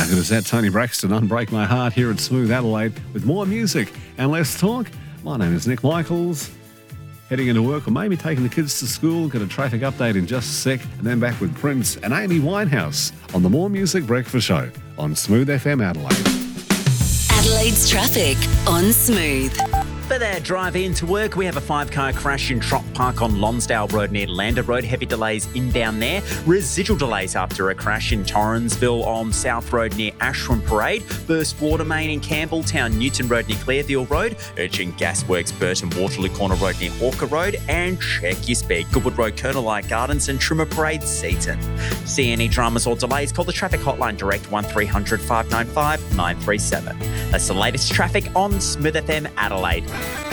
How good is that? Tony Braxton, Unbreak My Heart here at Smooth Adelaide with more music and less talk. My name is Nick Michaels. Heading into work or maybe taking the kids to school. Get a traffic update in just a sec and then back with Prince and Amy Winehouse on the More Music Breakfast Show on Smooth FM Adelaide. Adelaide's traffic on Smooth. For their drive into work, we have a 5-car crash in Trop Park on Lonsdale Road near Lander Road. Heavy delays inbound there. Residual delays after a crash in Torrensville on South Road near Ashwin Parade. Burst water main in Campbelltown, Newton Road near Clearfield Road. Urgent Gasworks, Burton Waterloo Corner Road near Hawker Road. And check your speed. Goodwood Road, Colonel Light Gardens and Trimmer Parade, Seaton. See any dramas or delays? Call the traffic hotline direct 1300 595 937. That's the latest traffic on Smooth FM Adelaide.